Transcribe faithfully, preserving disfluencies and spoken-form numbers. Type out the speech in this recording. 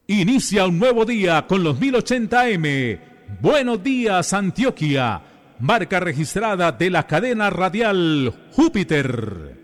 Inicia un nuevo día con los mil ochenta eme. Buenos días, Antioquia. Marca registrada de la cadena radial Júpiter.